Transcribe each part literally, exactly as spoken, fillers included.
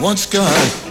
once got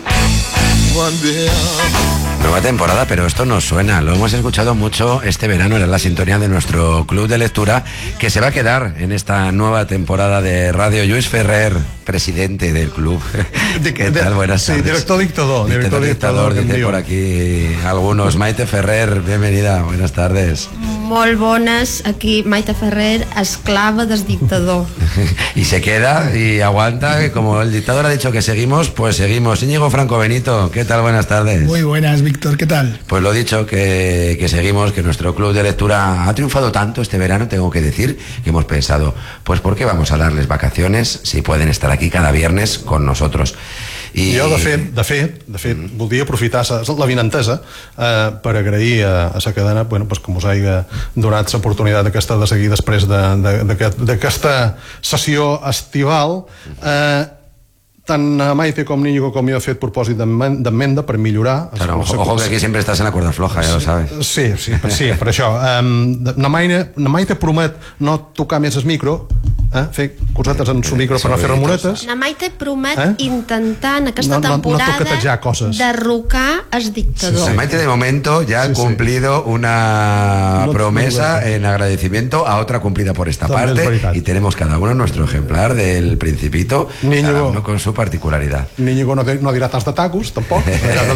one bill. Nueva temporada, pero esto nos suena, lo hemos escuchado mucho este verano, era la sintonía de nuestro club de lectura, que se va a quedar en esta nueva temporada de radio. Lluís Ferrer, presidente del club. ¿Qué tal? Buenas sí, tardes. director dictador. Director, director dictador, dictador dice por aquí algunos. Maite Ferrer, bienvenida, buenas tardes. Molt bones, aquí Maite Ferrer, esclava del dictador. Y se queda y aguanta, como el dictador ha dicho que seguimos, pues seguimos. Íñigo Franco Benito, ¿qué tal? Buenas tardes. Muy buenas, Víctor, ¿qué tal? Pues lo dicho, que, que seguimos, que nuestro club de lectura ha triunfado tanto este verano, tengo que decir, que hemos pensado, pues ¿por qué vamos a darles vacaciones si pueden estar aquí cada viernes con nosotros? I... Jo, de fet, de fet, de fet mm. voldria aprofitar l'avinentesa eh, per agrair a, a la cadena, bueno, pues, com us hagi donat l'oportunitat aquesta de seguir després d'aquesta de, sessió estival. Eh, tant Maite com Íñigo com jo he fet propòsit d'emmenda per millorar. Claro, ojo, ojo que aquí sempre estàs en la cuerda floja, ja lo sabes. Sí, sí, per, sí, per això. Um, na, Maite, na Maite promet no tocar més el micro, eh? fer cosetes en el micro per no fer remoretes. Na Maite promet eh? intentar en aquesta no, no, temporada no derrocar el dictador. Sí, sí. Maite de momento ya sí, ha cumplido sí. una no, promesa no, en agradecimiento a otra cumplida por esta También parte y tenemos cada uno nuestro ejemplar del Principito, Niño, cada uno con su particularitat. Íñigo no, no dirà tants de tacos, tampoc.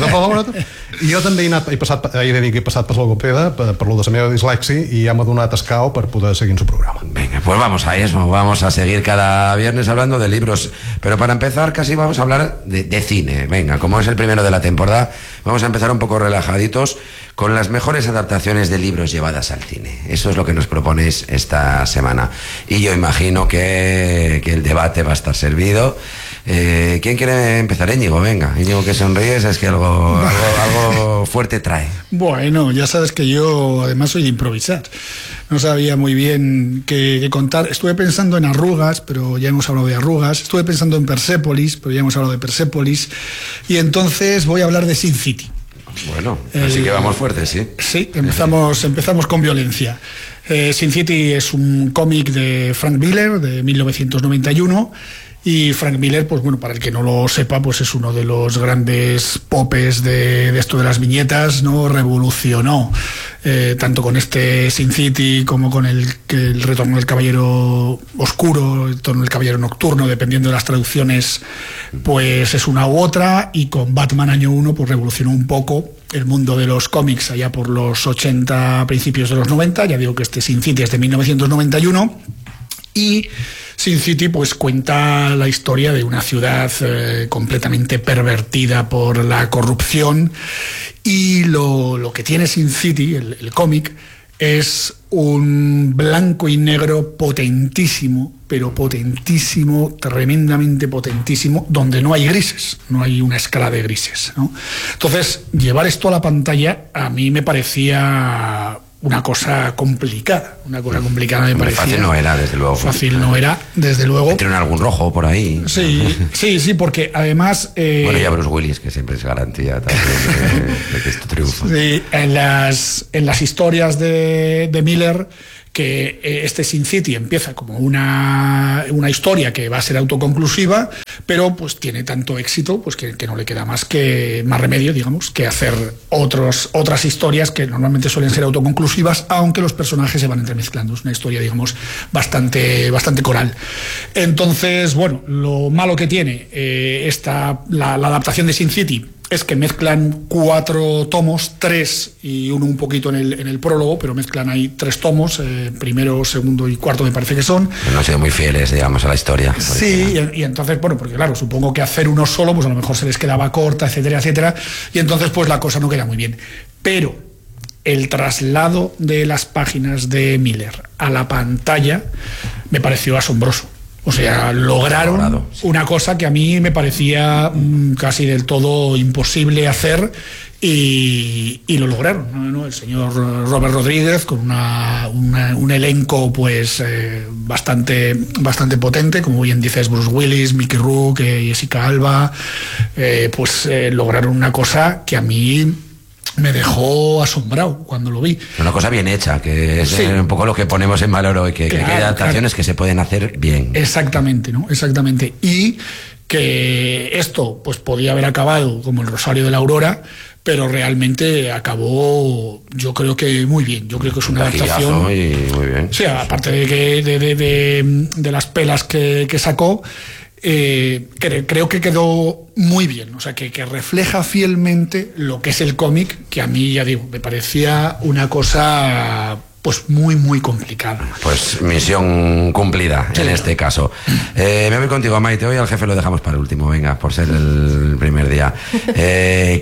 I jo també he, anat, he, passat, he de dir que he passat per l'Ogopeda per, per lo de la meva dislexia i ja m'ha donat escau per poder seguir en su programa. Venga, pues vamos a eso, vamos a seguir cada viernes hablando de libros, pero para empezar casi vamos a hablar de, de cine. Venga, como es el primero de la temporada, vamos a empezar un poco relajaditos con las mejores adaptaciones de libros llevadas al cine. Eso es lo que nos proponéis esta semana. Y yo imagino que, que el debate va a estar servido. Eh, ¿Quién quiere empezar? Íñigo, venga. Íñigo, que sonríes, es que algo, algo, algo fuerte trae. Bueno, ya sabes que yo además soy de improvisar. No sabía muy bien qué, qué contar. Estuve pensando en Arrugas, pero ya hemos hablado de Arrugas. Estuve pensando en Persépolis, pero ya hemos hablado de Persépolis. Y entonces voy a hablar de Sin City. Bueno, así El, que vamos fuertes, ¿sí? Sí, empezamos, empezamos con violencia. Eh, Sin City es un cómic de Frank Miller de mil novecientos noventa y uno. Y Frank Miller, pues bueno, para el que no lo sepa, pues es uno de los grandes popes de, de esto de las viñetas, ¿no? Revolucionó eh, tanto con este Sin City como con el, el Retorno del Caballero Oscuro, el Retorno del Caballero Nocturno, dependiendo de las traducciones, pues es una u otra. Y con Batman Año uno, pues revolucionó un poco el mundo de los cómics allá por los ochenta, principios de los noventa. Ya digo que este Sin City es de mil novecientos noventa y uno. Y Sin City pues cuenta la historia de una ciudad eh, completamente pervertida por la corrupción, y lo, lo que tiene Sin City, el, el cómic, es un blanco y negro potentísimo, pero potentísimo, tremendamente potentísimo, donde no hay grises, no hay una escala de grises, ¿no? Entonces, llevar esto a la pantalla a mí me parecía una cosa complicada, una cosa complicada me parecía. Fácil no era, desde luego. Fácil no era, desde luego. Tiene algún rojo por ahí. Sí, sí, sí, porque además... Eh, bueno, ya Bruce Willis, que siempre es garantía también de, de que esto triunfa. Sí, en las, en las historias de, de Miller, que este Sin City empieza como una, una historia que va a ser autoconclusiva, pero pues tiene tanto éxito pues que, que no le queda más que más remedio, digamos, que hacer otros, otras historias que normalmente suelen ser autoconclusivas, aunque los personajes se van entremezclando. Es una historia, digamos, bastante, bastante coral. Entonces, bueno, lo malo que tiene eh, esta, la, la adaptación de Sin City es que mezclan cuatro tomos, tres y uno un poquito en el, en el prólogo, pero mezclan ahí tres tomos, eh, primero, segundo y cuarto me parece que son. Pero no han sido muy fieles, digamos, a la historia. Sí, y, y entonces, bueno, porque claro, supongo que hacer uno solo, pues a lo mejor se les quedaba corta, etcétera, etcétera, y entonces pues la cosa no queda muy bien. Pero el traslado de las páginas de Miller a la pantalla me pareció asombroso. O sea, lograron logrado, sí. una cosa que a mí me parecía mmm, casi del todo imposible hacer, y, y lo lograron, ¿no? El señor Robert Rodríguez con una, una, un elenco pues eh, bastante, bastante potente, como bien dices, Bruce Willis, Mickey Rourke, eh, Jessica Alba, eh, pues eh, lograron una cosa que a mí me dejó asombrado cuando lo vi. Una cosa bien hecha, que es sí. un poco lo que ponemos en valor hoy, que, claro, que hay adaptaciones claro. que se pueden hacer bien. Exactamente, ¿no? Exactamente. Y que esto pues podía haber acabado como el Rosario de la Aurora, pero realmente acabó, yo creo que muy bien. Yo creo que es una adaptación. Y muy bien. Sí, aparte de, que, de, de, de, de las pelas que, que sacó, eh, que, creo que quedó muy bien. O sea, que, que refleja fielmente lo que es el cómic, que a mí, ya digo, me parecía una cosa pues muy, muy complicada. Pues misión cumplida, sí, en este caso. Eh, me voy contigo, Maite. Hoy al jefe lo dejamos para el último, venga, por ser el primer día. Eh,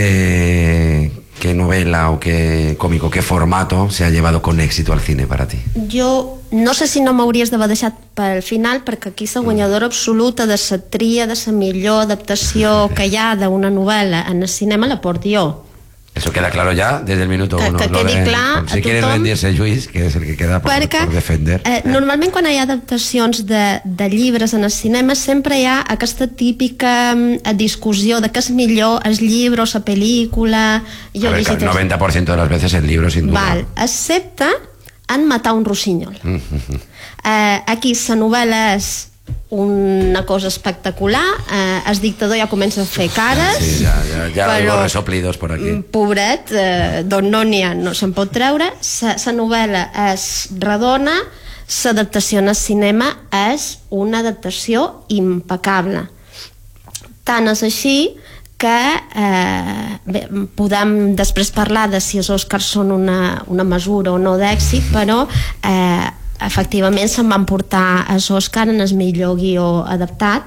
¿qué, ¿Qué novela o qué cómico, qué formato se ha llevado con éxito al cine para ti? Jo no sé si no m'hauries d'haver deixat pel final, perquè aquí la guanyadora absoluta de la tria de la millor adaptació que hi ha d'una novel·la en el cinema la porto jo. Eso queda claro ya desde el minuto que, uno. que quedi de, clar si quieres rendirse, Lluís, que és el que queda por, perquè, por defender. Eh, normalment quan hi ha adaptacions de, de llibres en el cinema sempre hi ha aquesta típica eh, discussió de què és millor, el llibre o la pel·lícula. Jo a ver, el noventa por ciento de las veces el libro, sin duda. Val, excepte en Matar un rossinyol. Mm-hmm. eh, aquí la novel·la és una cosa espectacular, eh, el dictador ja comença a fer cares, sí, ja, ja, ja però resoplidos por aquí. Pobret, eh, d'on no n'hi ha no se'n pot treure. La novel·la és redona, l'adaptació en el cinema és una adaptació impecable. Tant és així que eh, bé, podem després parlar de si els Oscars són una, una mesura o no d'èxit, però eh, efectivament se'n van portar els Oscar en el millor guió adaptat,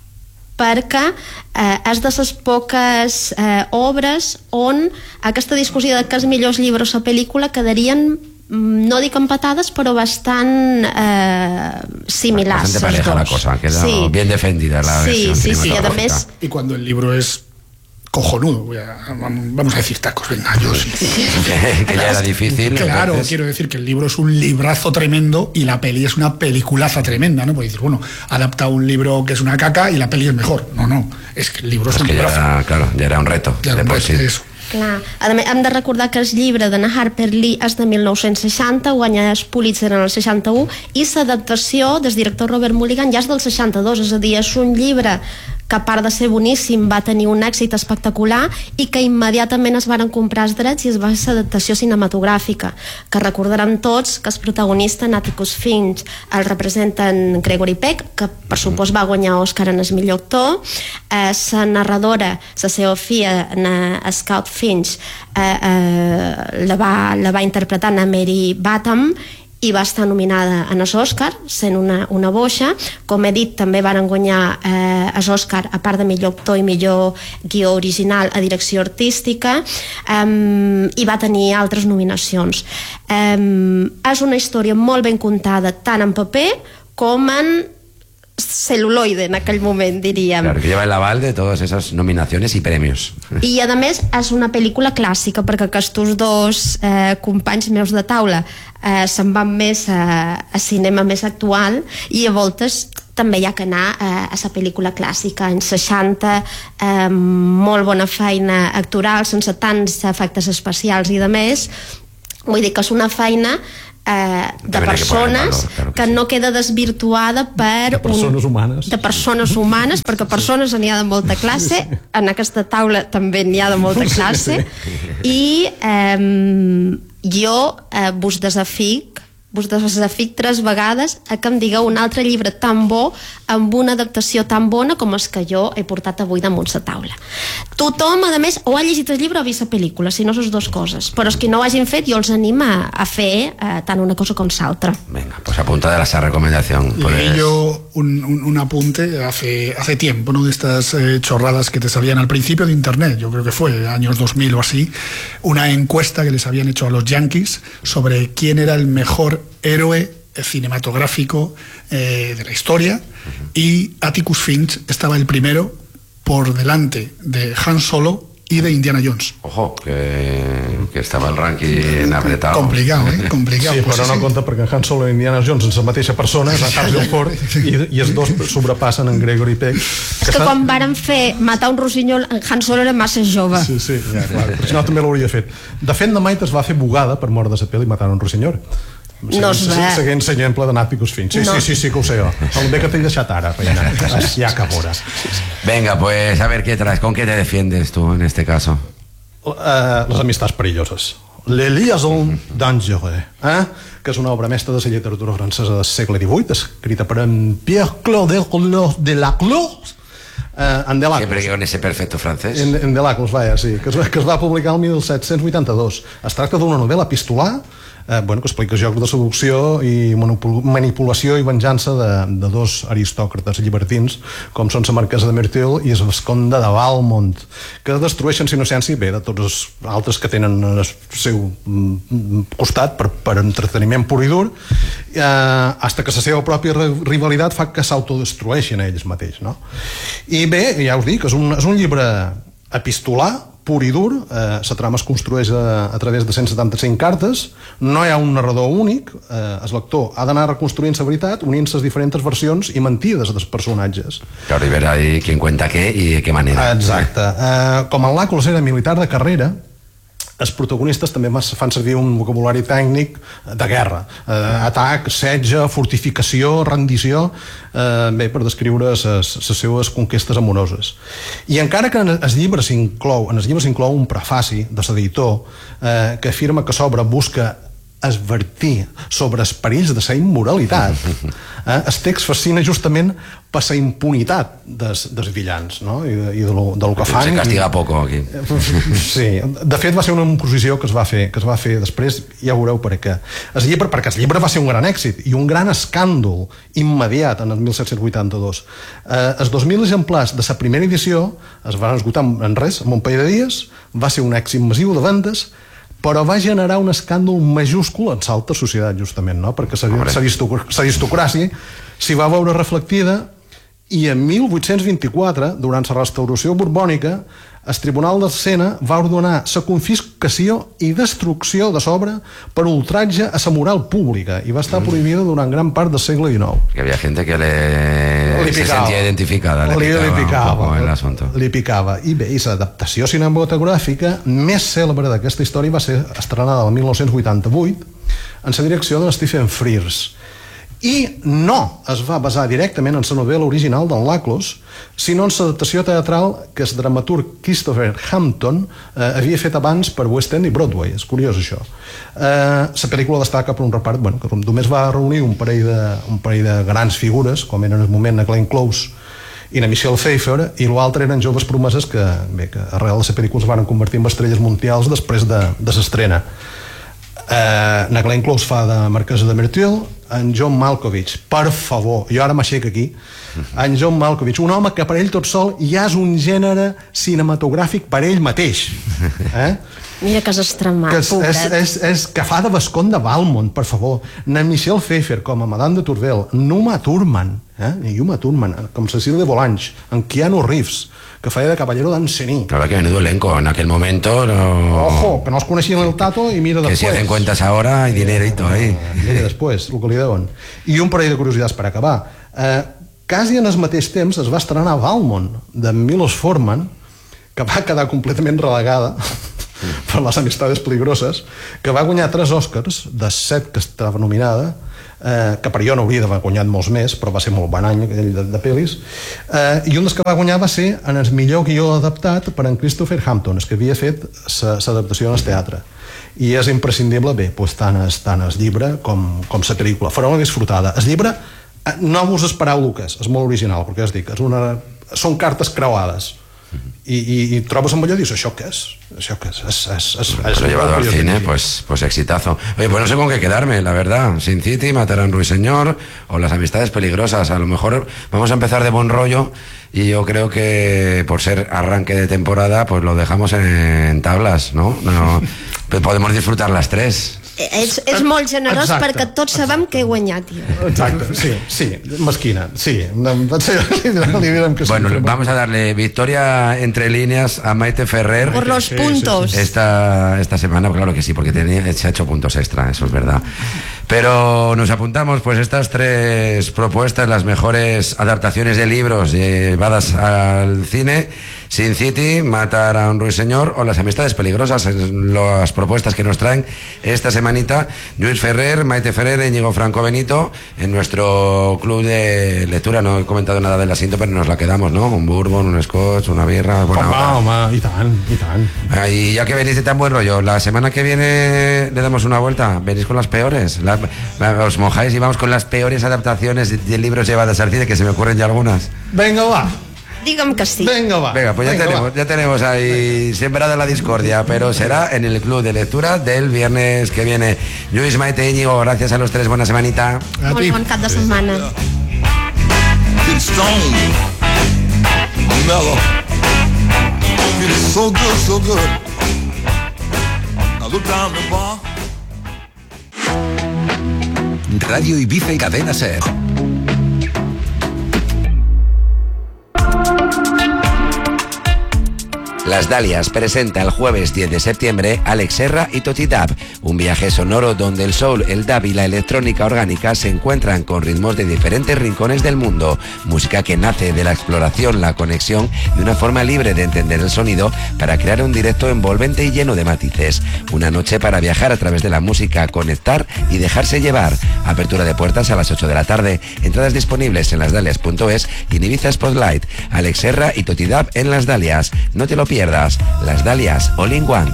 perquè eh, és de les poques eh, obres on aquesta discussió de què és millor el llibre o la pel·lícula quedarien, no dic empatades, però bastant eh, similars. Bastante pareja la cosa, queda sí. bien defendida la sí, versión sí, sí, cinematográfica. Sí, y cuando el libro es cojonudo, voy a, vamos a decir tacos, venga, yo sí. que, que ya era difícil. Claro, entonces... quiero decir que el libro es un librazo tremendo y la peli es una peliculaza tremenda, ¿no? Porque decir, bueno, adapta un libro que es una caca y la peli es mejor. No, no, es que el libro es, es un que librazo. Ya era, claro, ya era un reto. Ya era un reto, sí. Eso. Clar. A més, hem de recordar que el llibre de Harper Lee és de mil nou-cents seixanta, guanya el Pulitzer en el seixanta-u, i l'adaptació del director Robert Mulligan ja és del seixanta-dos, és a dir, és un llibre que a part de ser boníssim va tenir un èxit espectacular i que immediatament es varen comprar els drets i es va fer l'adaptació cinematogràfica, que recordaran tots que el protagonista Atticus Finch el representen Gregory Peck, que per supost va guanyar Òscar en el millor actor. Eh, la narradora, la seva filla, Scout Finch, eh, eh, la, va, la va interpretar a Mary Batham i va estar nominada en els Òscar, sent una, una boixa. Com he dit, també van guanyar eh, els Òscar, a part de millor actor i millor guió original, a direcció artística, um, i va tenir altres nominacions. Um, és una història molt ben contada, tant en paper com en celuloide en aquell moment, diríem. Claro, que lleva el aval de todas esas nominaciones y premios. I a més és una pel·lícula clàssica, perquè aquests dos eh, companys meus de taula eh, se'n van més a, a cinema més actual, i a voltes també hi ha que anar eh, a la pel·lícula clàssica, anys seixanta, eh, molt bona feina actoral, sense tants efectes especials i de més. Vull dir que és una feina Eh, de persones que, valor, claro que, que sí. no queda desvirtuada per de persones un, humanes de persones humanes, perquè persones n'hi ha de molta classe, en aquesta taula també n'hi ha de molta classe, i eh, jo eh, vos desafic vos desafic tres vegades a que em digueu un altre llibre tan bo amb una adaptació tan bona com els que jo he portat avui damunt la taula. Tothom, a més, o ha llegit el llibre o ha vist la pel·lícula, si no són dues coses, però els que no ho hagin fet jo els anima a fer eh, tant una cosa com l'altra. Venga, pues apunta de esa recomendación. Pues... Leí yo un, un, un apunte hace, hace tiempo, ¿no? De estas eh, chorradas que te salían al principio de internet, yo creo que fue años dos mil o así, una encuesta que les habían hecho a los Yankees sobre quién era el mejor héroe cinematográfico eh, de la historia, y Atticus Finch estaba el primero por delante de Han Solo y de Indiana Jones. Ojo, que, que estava el ranking apretado. Complicado, eh? Complicado. Sí, pues però sí, no sí. compta perquè Han Solo i Indiana Jones són la mateixa persona, és Harrison Ford, i, i els dos sobrepassen en Gregory Peck. És que, que quan varen fer Matar un rossinyol, Han Solo era massa jove. Sí, sí, ja, clar, però si no també l'hauria fet. De fet, la Maite es va fer bugada per mort de la pel·li Matar un rossinyol. No es ve. Seguint exemple de Nat Picos Fins. Sí, No. sí, sí, sí que ho sé jo. El bé que t'he deixat ara, reina. Ja que veuràs. Venga, pues a ver qué traes, ¿con qué te defiendes tú en este caso? Uh, les amistats perilloses. Les liaisons dangereuses, eh? Que és una obra mestra de la literatura francesa del segle divuit, escrita per en Pierre-Claude Delaclos, eh, en Delaclos. Siempre con ese perfecto francés. En, en Delaclos, vaja, sí, que es, va, que es va publicar el disset vuitanta-dos. Es tracta d'una novel·la epistolar eh, bueno, que explica jocs de seducció i manipulació i venjança de, de dos aristòcrates llibertins com són la marquesa de Merteuil i el visconde de Valmont, que destrueixen la innocència bé de tots els altres que tenen al seu costat per, per entreteniment pur i dur, eh, hasta que la seva pròpia rivalitat fa que s'autodestrueixin ells mateix, no? I bé, ja us dic, és un, és un llibre epistolar pur i dur, eh, la trama es construeix a, a través de cent setanta-cinc cartes, no hi ha un narrador únic, eh, el lector ha d'anar reconstruint la veritat, unint les diferents versions i mentides dels personatges. Claro, y ver ahí quién cuenta qué y de qué manera. Exacte. Eh, com en Làculos era militar de carrera, els protagonistes també fan servir un vocabulari tècnic de guerra, eh, atac, setge, fortificació, rendició, eh, bé, per descriure les seues conquestes amoroses. I encara que en els llibres inclou, en els llibres inclou un prefaci de l'editor eh, que afirma que l'obra busca advertir sobre els perills de la immoralitat, eh, el text fascina justament per la impunitat dels, dels villans, no? I, i de, lo, de lo que fan. Se castiga poco aquí. Sí, de fet va ser una composició que es va fer, que es va fer després, ja veureu per què. El llibre, perquè el llibre va ser un gran èxit i un gran escàndol immediat en el disset vuitanta-dos. Eh, els dos mil exemplars de la primera edició es van esgotar en res, en un parell de dies, va ser un èxit massiu de vendes, però va generar un escàndol majúscul en l'alta societat, justament, no? Perquè l'aristocràcia s'hi va veure reflectida i en mil vuit-cents vint-i-quatre, durant la restauració borbònica, el Tribunal del Sena va ordenar la confiscació i destrucció de l'obra per ultratge a la moral pública i va estar prohibida durant gran part del segle dinou. Que había gente que le, li se sentía identificada, le, li, picaba, li picava un poco el asunto. Li picava. I bé, i l'adaptació cinematogràfica més cèlebre d'aquesta història va ser estrenada el mil nou-cents vuitanta-vuit en la direcció de Stephen Frears. I no es va basar directament en la novel·la original d'en Làculos, sinó en l'adaptació teatral que el dramaturg Christopher Hampton eh, havia fet abans per West End i Broadway. És curiós, això. Eh, la pel·lícula destaca per un repart bueno, que només va reunir un parell, de, un parell de grans figures, com eren en el moment na Glenn Close i na Michelle Pfeiffer, i l'altre eren joves promeses que, bé, que arrel de la pel·lícula es van convertir en estrelles mundials després de, de l'estrena. Uh, na Glenn Close fa de marquesa de Merteuil, en John Malkovich, per favor, jo ara m'aixec aquí, en John Malkovich, un home que per ell tot sol ja és un gènere cinematogràfic per ell mateix, eh? Mira que has estremat, que és, és, és, és que fa de Viscont de Valmont, per favor. Na Michelle Pfeiffer com a Madame de Tourvel, Numa Thurman, eh? Numa Thurman, com Cecile de Volange, en Keanu Reeves, que feia de caballero d'Ancení. Claro que menudo elenco en aquel momento. No... Ojo, que no es coneixien el Tato i mira que després. si hacen cuentas ahora hay dinerito ahí. Mira després, el que li deuen. I un parell de curiositats per acabar. Eh, quasi en el mateix temps es va estrenar Valmont, de Milos Forman, que va quedar completament relegada per les Amistades Peligroses, que va guanyar tres Oscars, de set que estava nominada, eh, que per jo no hauria d'haver guanyat molts més, però va ser molt bon any aquell de, de pel·lis, eh, i un dels que va guanyar va ser en el millor guió adaptat per en Christopher Hampton, que havia fet l'adaptació en el teatre. I és imprescindible, bé, doncs tant, el, tant el llibre com, com la pel·lícula. Farà una disfrutada. El llibre, eh, no vos esperau el que és, és molt original, perquè ja us dic, és una, són cartes creuades. Y, y, y trobes amb allò i dius, això què és? Això què és? Es, es, es, es lo he llevado al cine, pues, pues exitazo. Oye, pues no sé con qué quedarme, la verdad. Sin City, Matarán Ruiseñor o Las Amistades Peligrosas. A lo mejor vamos a empezar de buen rollo y yo creo que por ser arranque de temporada, pues lo dejamos en tablas, ¿no? no pues podemos disfrutar las tres. És, és molt generós. Exacte. Perquè tots sabem que he guanyat jo. Exacte, sí, sí, mesquina, sí. Li direm que sí. Bueno, vamos a darle victoria entre líneas a Maite Ferrer. Por los sí, puntos. Sí, sí. Esta, esta semana, claro que sí, porque tenía, se ha hecho puntos extra, eso es verdad. Pero nos apuntamos pues estas tres propuestas, las mejores adaptaciones de libros llevadas al cine: Sin City, Matar a un ruiseñor o Las amistades peligrosas, las propuestas que nos traen esta semanita Lluís Ferrer, Maite Ferrer, Íñigo Franco Benito, en nuestro club de lectura. No he comentado nada del asiento, pero nos la quedamos, ¿no? Un bourbon, un scotch, una birra, buena hora. Home, home, i tant, i tant. Y ya que venís de tan buen rollo, la semana que viene le damos una vuelta. Venís con las peores, la, la, os mojáis y vamos con las peores adaptaciones de, de libros llevadas al cine, que se me ocurren ya algunas. Venga, va. Digue'm que sí. Venga, va. Venga, pues ya Venga, tenemos, va. ya tenemos ahí sembrada la discordia, pero será en el club de lectura del viernes que viene. Lluís, Maite, Íñigo, gracias a los tres, buena semanita. A Molt ti. bon cap de setmana. Get stoned, mellow. Feeling so good, so good. I look down the bar. Radio Ibiza y Cadena Ser. Las Dalias presenta el jueves diez de septiembre Alex Serra y Toti Dub, un viaje sonoro donde el soul, el dub y la electrónica orgánica se encuentran con ritmos de diferentes rincones del mundo, música que nace de la exploración, la conexión y una forma libre de entender el sonido para crear un directo envolvente y lleno de matices. Una noche para viajar a través de la música, conectar y dejarse llevar. Apertura de puertas a las ocho de la tarde, entradas disponibles en lasdalias punto es y en Ibiza Spotlight. Alex Serra y Toti Dub en Las Dalias. No te lo pierdas. Las Dalias All in One.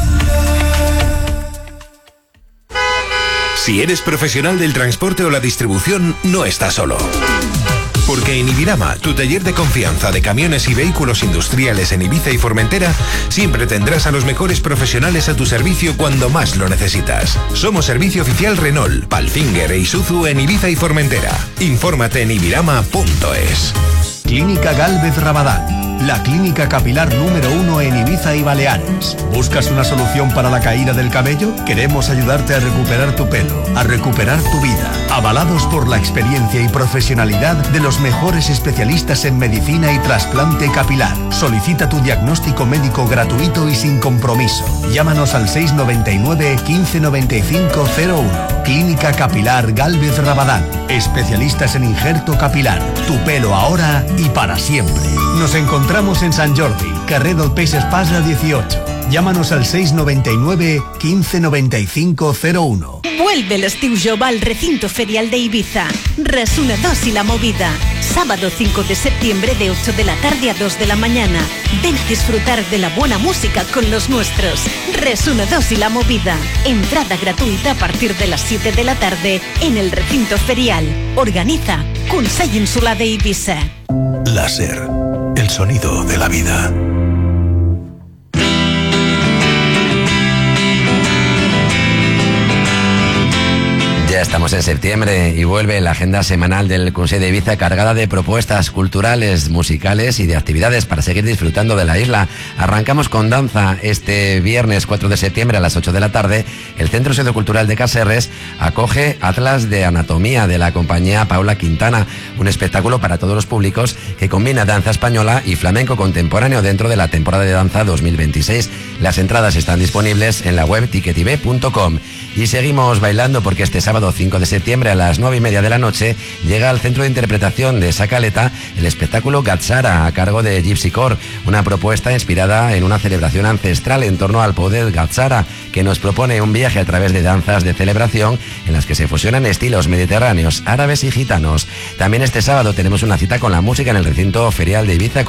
Si eres profesional del transporte o la distribución, no estás solo. Porque en Ibirama, tu taller de confianza de camiones y vehículos industriales en Ibiza y Formentera, siempre tendrás a los mejores profesionales a tu servicio cuando más lo necesitas. Somos servicio oficial Renault, Palfinger e Isuzu en Ibiza y Formentera. Infórmate en ibirama punto es. Clínica Gálvez Rabadán, la clínica capilar número uno en Ibiza y Baleares. ¿Buscas una solución para la caída del cabello? Queremos ayudarte a recuperar tu pelo, a recuperar tu vida. Avalados por la experiencia y profesionalidad de los mejores especialistas en medicina y trasplante capilar. Solicita tu diagnóstico médico gratuito y sin compromiso. Llámanos al seis noventa y nueve, quince noventa y cinco cero uno. Clínica Capilar Gálvez Rabadán. Especialistas en injerto capilar. Tu pelo ahora y para siempre. Nos encontramos en Sant Jordi, carrer del Peix Espasa dieciocho. Llámanos al seis noventa y nueve, quince noventa y cinco cero uno. Vuelve el estiu jove al recinto ferial de Ibiza. Resonados y la movida. Sábado cinco de septiembre de ocho de la tarde a dos de la mañana. Ven a disfrutar de la buena música con los nuestros. Resonados y la movida. Entrada gratuita a partir de las siete de la tarde en el recinto ferial. Organiza Consell Insular de Ibiza. Láser, el sonido de la vida. Ya estamos en septiembre y vuelve la agenda semanal del Consell de Ibiza cargada de propuestas culturales, musicales y de actividades para seguir disfrutando de la isla. Arrancamos con danza. Este viernes cuatro de septiembre a las ocho de la tarde, el Centro Sociocultural de Caserres acoge Atlas de Anatomía de la compañía Paula Quintana, un espectáculo para todos los públicos que combina danza española y flamenco contemporáneo dentro de la temporada de danza dos mil veintiséis. Las entradas están disponibles en la web ticketib punto com. Y seguimos bailando porque este sábado cinco de septiembre a las nueve y media de la noche llega al Centro de Interpretación de Sacaleta el espectáculo Gatsara a cargo de Gypsy Core, una propuesta inspirada en una celebración ancestral en torno al poder Gatsara, que nos propone un viaje a través de danzas de celebración en las que se fusionan estilos mediterráneos, árabes y gitanos. También este sábado tenemos una cita con la música en el recinto ferial de Ibiza